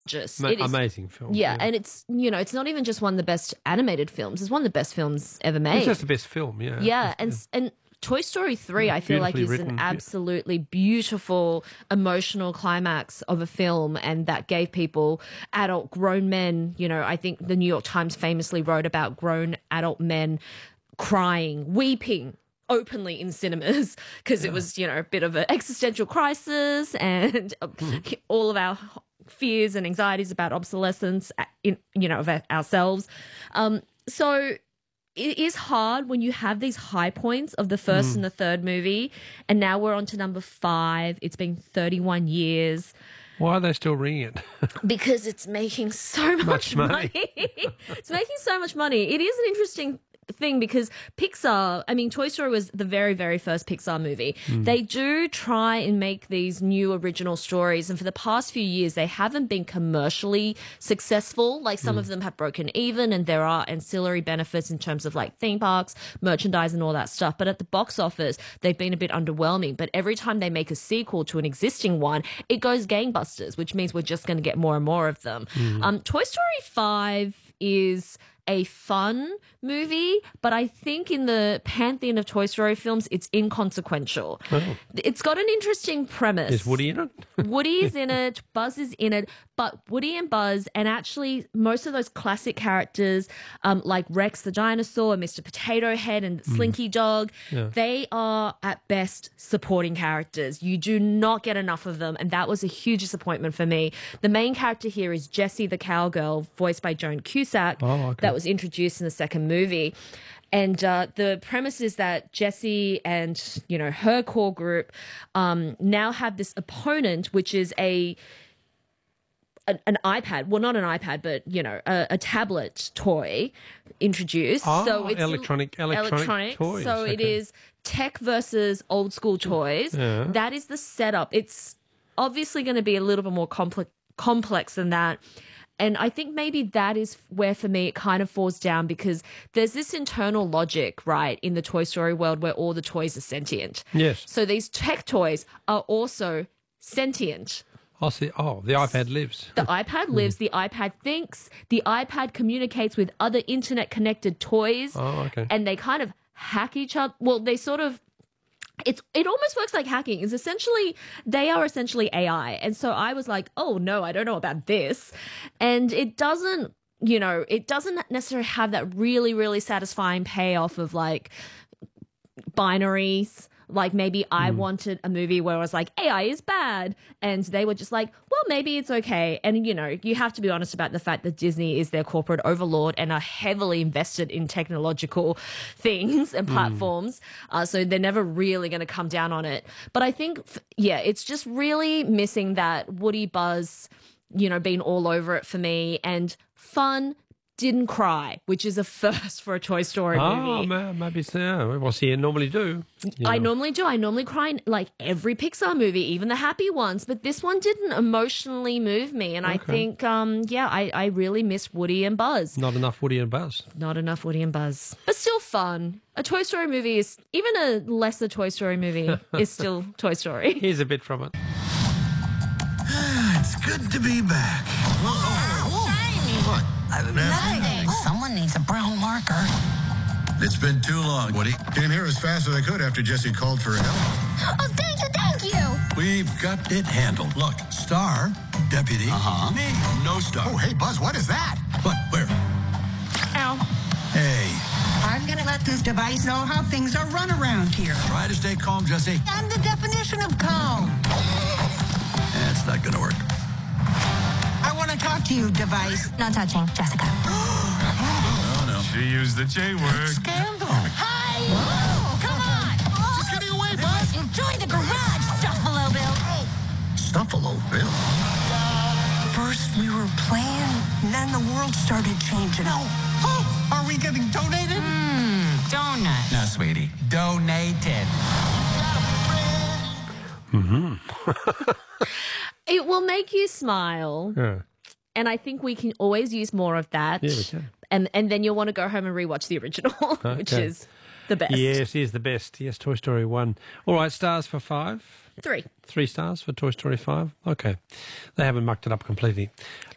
just it is amazing film. yeah, and it's it's not even just one of the best animated films, it's one of the best films ever made. It's just the best film, yeah. Yeah, and Toy Story 3 I feel like is written, an absolutely beautiful emotional climax of a film, and that gave people, adult grown men, I think the New York Times famously wrote about grown adult men crying, weeping openly in cinemas because it was, a bit of an existential crisis and all of our fears and anxieties about obsolescence, of ourselves. So it is hard when you have these high points of the first and the third movie, and now we're on to number 5. It's been 31 years. Why are they still ringing it? Because it's making so much money. It's making so much money. It is an interesting thing because Pixar, Toy Story was the very, very first Pixar movie. They do try and make these new original stories, and for the past few years they haven't been commercially successful. Like some of them have broken even, and there are ancillary benefits in terms of like theme parks, merchandise and all that stuff, but at the box office they've been a bit underwhelming. But every time they make a sequel to an existing one, it goes gangbusters, which means we're just going to get more and more of them. Toy Story 5 is a fun movie, but I think in the pantheon of Toy Story films, it's inconsequential. Oh. It's got an interesting premise. Is Woody in it? Woody is in it, Buzz is in it, but Woody and Buzz, and actually most of those classic characters, like Rex the dinosaur, Mr. Potato Head and Slinky Dog, they are at best supporting characters. You do not get enough of them, and that was a huge disappointment for me. The main character here is Jessie the cowgirl, voiced by Joan Cusack. That was introduced in the second movie. And the premise is that Jessie and, her core group now have this opponent, which is an iPad. Well, not an iPad, but, a tablet toy introduced. So it's electronic toys. So it is tech versus old school toys. Yeah. That is the setup. It's obviously going to be a little bit more complex than that. And I think maybe that is where, for me, it kind of falls down, because there's this internal logic, right, in the Toy Story world where all the toys are sentient. Yes. So these tech toys are also sentient. The iPad lives. The iPad lives, the iPad thinks, the iPad communicates with other internet-connected toys. And they kind of hack each other. Well, they sort of... It almost works like hacking. They are essentially AI. And so I was like, oh no, I don't know about this. And it doesn't necessarily have that really, really satisfying payoff of like binaries. Like maybe I wanted a movie where I was like, AI is bad. And they were just like, well, maybe it's okay. And, you have to be honest about the fact that Disney is their corporate overlord and are heavily invested in technological things and platforms. So they're never really going to come down on it. But I think, it's just really missing that Woody, Buzz, being all over it for me, and fun. Didn't cry, which is a first for a Toy Story movie. Oh, maybe so. Well, see, you normally do. I normally do. I normally cry in like every Pixar movie, even the happy ones. But this one didn't emotionally move me. And I think, I really miss Woody and Buzz. Not enough Woody and Buzz. Not enough Woody and Buzz. But still fun. A Toy Story movie is, even a lesser Toy Story movie is still Toy Story. Here's a bit from it. It's good to be back. What? Nothing. Someone needs a brown marker. It's been too long, Woody. Came here as fast as I could after Jessie called for help. Oh, thank you. We've got it handled. Look, Star, Deputy, me, no Star. Oh, hey, Buzz, what is that? What? Where? Ow. Hey. I'm gonna let this device know how things are run around here. Try to stay calm, Jessie. I'm the definition of calm. That's not gonna work. I want to talk to you, device. No touching, Jessica. Oh, no. She used the J word. Scandal. Hi! Oh, come on! She's getting away, Buzz. Enjoy the garage, Stuffalo Bill. Stuffalo Bill. First we were playing, then the world started changing. No. Oh, are we getting donated? Donut. No, sweetie. Donated. It will make you smile. Yeah. And I think we can always use more of that. Yeah, we can. And then you'll want to go home and rewatch the original, which is the best. Yes, it is the best. Yes, Toy Story 1. All right, stars for 5? 3. 3 stars for Toy Story 5? Okay. They haven't mucked it up completely.